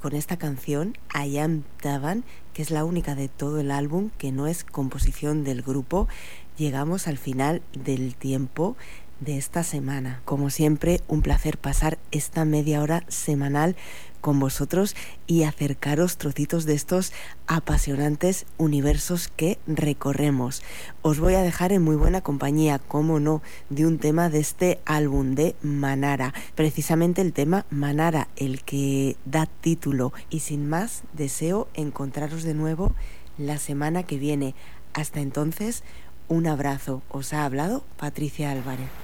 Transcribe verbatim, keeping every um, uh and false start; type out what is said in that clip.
con esta canción, I Am Taban, que es la única de todo el álbum que no es composición del grupo, llegamos al final del tiempo de esta semana. Como siempre, un placer pasar esta media hora semanal con vosotros y acercaros trocitos de estos apasionantes universos que recorremos. Os voy a dejar en muy buena compañía, como no, de un tema de este álbum de Manara, precisamente el tema Manara, el que da título. Y sin más, deseo encontraros de nuevo la semana que viene. Hasta entonces, un abrazo. Os ha hablado Patricia Álvarez.